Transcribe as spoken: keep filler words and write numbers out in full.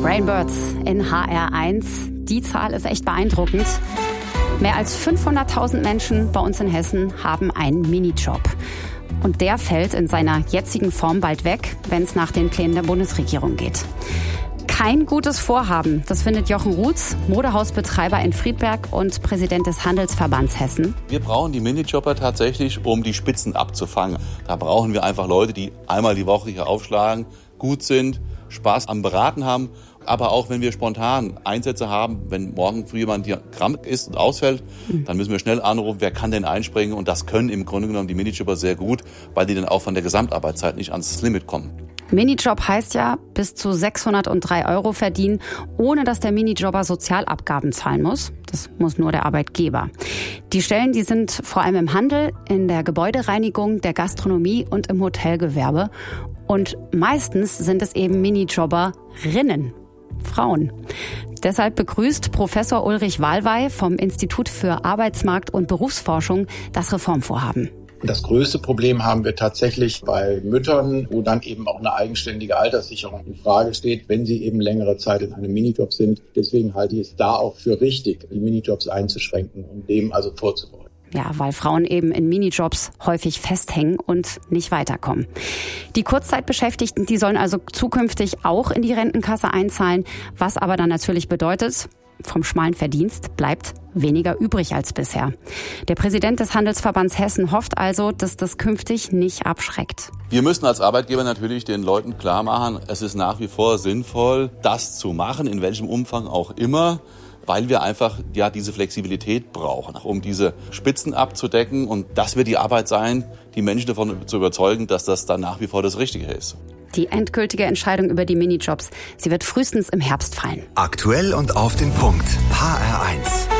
Rainbirds in H R eins. Die Zahl ist echt beeindruckend. Mehr als fünfhunderttausend Menschen bei uns in Hessen haben einen Minijob. Und der fällt in seiner jetzigen Form bald weg, wenn es nach den Plänen der Bundesregierung geht. Kein gutes Vorhaben, das findet Jochen Ruetz, Modehausbetreiber in Friedberg und Präsident des Handelsverbands Hessen. Wir brauchen die Minijobber tatsächlich, um die Spitzen abzufangen. Da brauchen wir einfach Leute, die einmal die Woche hier aufschlagen, gut sind, Spaß am Beraten haben. Aber auch wenn wir spontan Einsätze haben, wenn morgen früh jemand hier krank ist und ausfällt, dann müssen wir schnell anrufen, wer kann denn einspringen. Und das können im Grunde genommen die Minijobber sehr gut, weil die dann auch von der Gesamtarbeitszeit nicht ans Limit kommen. Minijob heißt ja bis zu sechshundertdrei Euro verdienen, ohne dass der Minijobber Sozialabgaben zahlen muss. Das muss nur der Arbeitgeber. Die Stellen, die sind vor allem im Handel, in der Gebäudereinigung, der Gastronomie und im Hotelgewerbe. Und meistens sind es eben Minijobberinnen, Frauen. Deshalb begrüßt Professor Ulrich Wallweih vom Institut für Arbeitsmarkt- und Berufsforschung das Reformvorhaben. Das größte Problem haben wir tatsächlich bei Müttern, wo dann eben auch eine eigenständige Alterssicherung in Frage steht, wenn sie eben längere Zeit in einem Minijob sind. Deswegen halte ich es da auch für richtig, die Minijobs einzuschränken und dem also vorzubeugen. Ja, weil Frauen eben in Minijobs häufig festhängen und nicht weiterkommen. Die Kurzzeitbeschäftigten, die sollen also zukünftig auch in die Rentenkasse einzahlen, was aber dann natürlich bedeutet, vom schmalen Verdienst bleibt weniger übrig als bisher. Der Präsident des Handelsverbands Hessen hofft also, dass das künftig nicht abschreckt. Wir müssen als Arbeitgeber natürlich den Leuten klar machen, es ist nach wie vor sinnvoll, das zu machen, in welchem Umfang auch immer, weil wir einfach ja diese Flexibilität brauchen, um diese Spitzen abzudecken. Und das wird die Arbeit sein, die Menschen davon zu überzeugen, dass das dann nach wie vor das Richtige ist. Die endgültige Entscheidung über die Minijobs, sie wird frühestens im Herbst fallen. Aktuell und auf den Punkt. H R eins.